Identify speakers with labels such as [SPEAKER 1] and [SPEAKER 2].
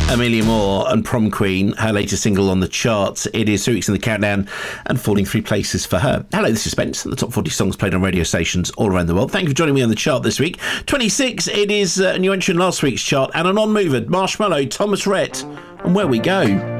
[SPEAKER 1] Amelia Moore and Prom Queen, her latest single on the charts. It is 3 weeks in the countdown and falling 3 places for her. Hello, this is Spence, the top 40 songs played on radio stations all around the world. Thank you for joining me on the chart this week. 26, it is a new entry in last week's chart and a non-mover, Marshmello, Thomas Rhett, and Where We Go.